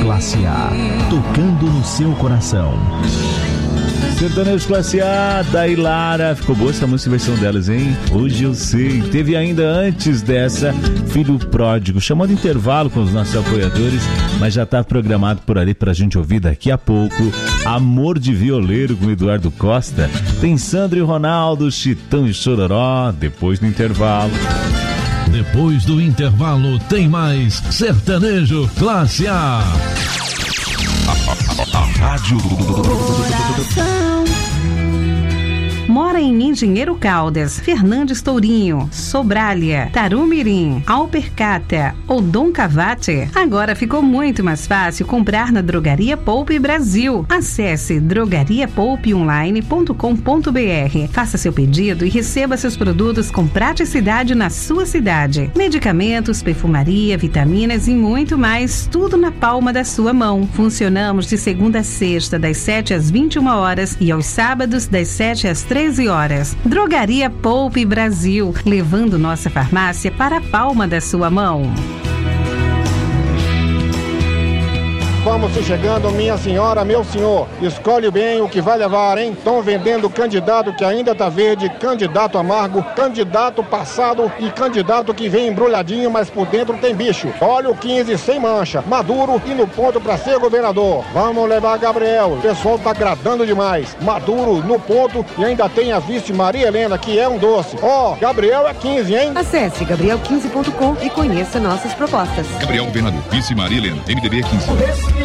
Classe A, tocando no seu coração. Sertanejo Classe A, da Ilara. Ficou boa essa música, versão delas, hein? Hoje eu sei. Teve ainda antes dessa, Filho Pródigo. Chamando intervalo com os nossos apoiadores, mas já tá programado por ali pra gente ouvir daqui a pouco. Amor de Violeiro com Eduardo Costa. Tem Sandro e Ronaldo, Chitão e Chororó, depois do intervalo. Depois do intervalo tem mais Sertanejo Classe A. A rádio Mora em Engenheiro Caldas, Fernandes Tourinho, Sobralha, Tarumirim, Alpercata ou Dom Cavate? Agora ficou muito mais fácil comprar na Drogaria Poupe Brasil. Acesse drogariapoupeonline.com.br. Faça seu pedido e receba seus produtos com praticidade na sua cidade. Medicamentos, perfumaria, vitaminas e muito mais, tudo na palma da sua mão. Funcionamos de segunda a sexta, das 7 às 21 horas e aos sábados, das 7 às 13 horas. Drogaria Poupe Brasil, levando nossa farmácia para a palma da sua mão. Vamos se chegando, minha senhora, meu senhor. Escolhe bem o que vai levar, hein? Estão vendendo candidato que ainda tá verde, candidato amargo, candidato passado e candidato que vem embrulhadinho, mas por dentro tem bicho. Olha o 15 sem mancha, maduro e no ponto pra ser governador. Vamos levar Gabriel, o pessoal tá agradando demais. Maduro no ponto e ainda tem a vice Maria Helena, que é um doce. Ó, Gabriel é 15, hein? Acesse gabriel15.com e conheça nossas propostas. Gabriel Governador, vice Maria Helena, MDB 15.